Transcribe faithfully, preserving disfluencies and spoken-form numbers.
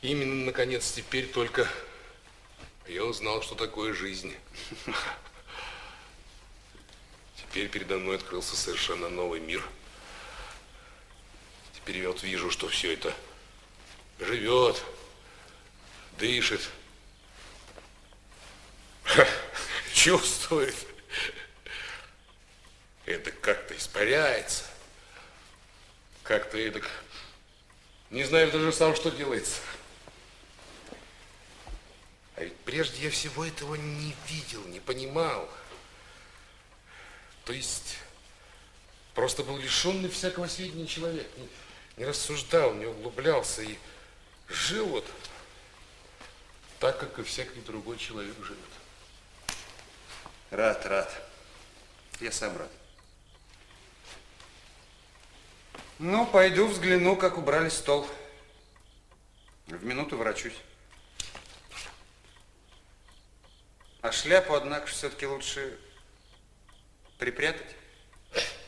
Именно, наконец, теперь только я узнал, что такое жизнь. Теперь передо мной открылся совершенно новый мир. Теперь я вот вижу, что все это живет, дышит, чувствует. Это как-то испаряется. Как-то это... Не знаю даже сам, что делается. А ведь прежде я всего этого не видел, не понимал. То есть просто был лишенный всякого сведения человек. Не, не рассуждал, не углублялся и жил вот так, как и всякий другой человек живет. Рад, рад. Я сам рад. Ну, пойду взгляну, как убрали стол. В минуту ворочусь. А шляпу, однако, все-таки лучше припрятать.